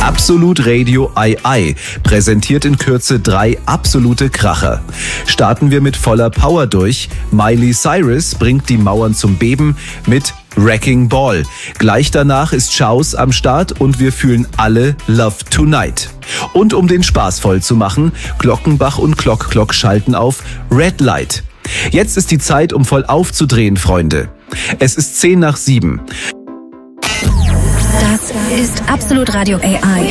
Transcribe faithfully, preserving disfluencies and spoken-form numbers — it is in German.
Absolut Radio Ei Ei präsentiert in Kürze drei absolute Kracher. Starten wir mit voller Power durch. Miley Cyrus bringt die Mauern zum Beben mit Wrecking Ball. Gleich danach ist Schaus am Start und wir fühlen alle Love Tonight. Und um den Spaß voll zu machen, Glockenbach und Glock Glock schalten auf Red Light. Jetzt ist die Zeit, um voll aufzudrehen, Freunde. Es ist zehn nach sieben. Das ist Absolut Radio A I.